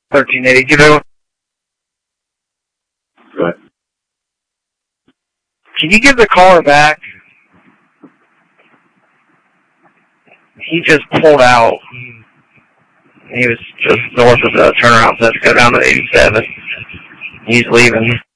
1380. Give it. Go ahead. Can you give the caller back? He just pulled out. He was just north of the turnaround, so let's go down to 87. He's leaving.